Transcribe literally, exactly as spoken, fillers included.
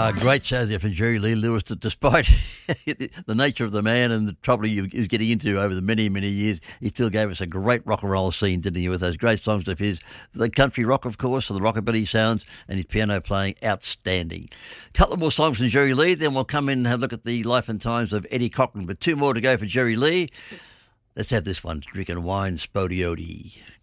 Uh, great show there from Jerry Lee Lewis, that despite the nature of the man and the trouble he was getting into over the many, many years, he still gave us a great rock and roll scene, didn't he, with those great songs of his. The country rock, of course, and the rockabilly sounds, and his piano playing, outstanding. A couple more songs from Jerry Lee, then we'll come in and have a look at the life and times of Eddie Cochran. But two more to go for Jerry Lee. Let's have this one, Drinking Wine Spodioti.